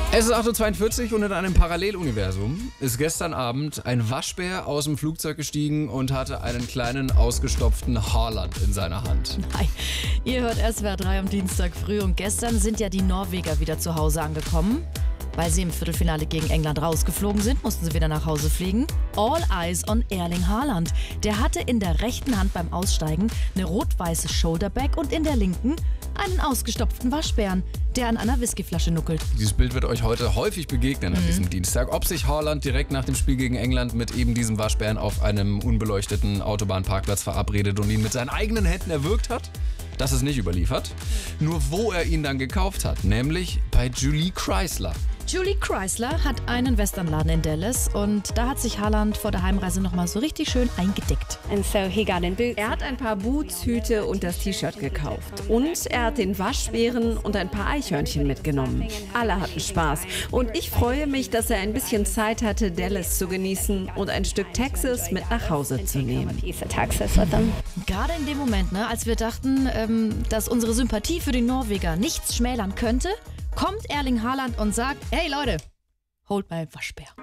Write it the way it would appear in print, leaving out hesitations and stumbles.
Es ist 8:42 Uhr und in einem Paralleluniversum ist gestern Abend ein Waschbär aus dem Flugzeug gestiegen und hatte einen kleinen ausgestopften Haaland in seiner Hand. Hi, ihr hört SWR 3 am Dienstag früh und gestern sind ja die Norweger wieder zu Hause angekommen. Weil sie im Viertelfinale gegen England rausgeflogen sind, mussten sie wieder nach Hause fliegen. All eyes on Erling Haaland. Der hatte in der rechten Hand beim Aussteigen eine rot-weiße Shoulderbag und in der linken einen ausgestopften Waschbären, der an einer Whiskyflasche nuckelt. Dieses Bild wird euch heute häufig begegnen an diesem Dienstag. Ob sich Haaland direkt nach dem Spiel gegen England mit eben diesem Waschbären auf einem unbeleuchteten Autobahnparkplatz verabredet und ihn mit seinen eigenen Händen erwürgt hat, das ist nicht überliefert. Nur wo er ihn dann gekauft hat, nämlich bei Julie Chrysler. Julie Chrysler hat einen Westernladen in Dallas und da hat sich Haaland vor der Heimreise nochmal so richtig schön eingedeckt. Er hat ein paar Boots, Hüte und das T-Shirt gekauft. Und er hat den Waschbären und ein paar Eichhörnchen mitgenommen. Alle hatten Spaß. Und ich freue mich, dass er ein bisschen Zeit hatte, Dallas zu genießen und ein Stück Texas mit nach Hause zu nehmen. Gerade in dem Moment, als wir dachten, dass unsere Sympathie für die Norweger nichts schmälern könnte, kommt Erling Haaland und sagt, hey Leute, holt mal einen Waschbär.